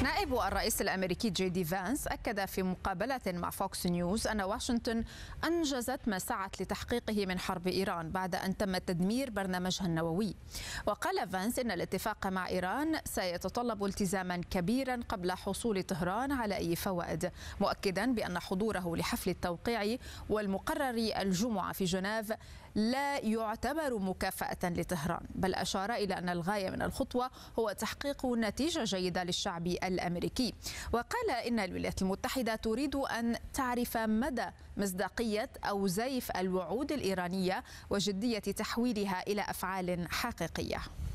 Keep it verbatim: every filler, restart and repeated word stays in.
نائب الرئيس الأمريكي جي دي فانس أكد في مقابلة مع فوكس نيوز أن واشنطن أنجزت ما سعت لتحقيقه من حرب إيران بعد أن تم تدمير برنامجها النووي. وقال فانس إن الاتفاق مع إيران سيتطلب التزاما كبيرا قبل حصول طهران على أي فوائد، مؤكدا بأن حضوره لحفل التوقيع والمقرر الجمعة في جنيف لا يعتبر مكافأة لطهران، بل أشار إلى أن الغاية من الخطوة هو تحقيق نتيجة جيدة للشعب الأمريكي. وقال إن الولايات المتحدة تريد أن تعرف مدى مصداقية أو زيف الوعود الإيرانية وجدية تحويلها إلى أفعال حقيقية.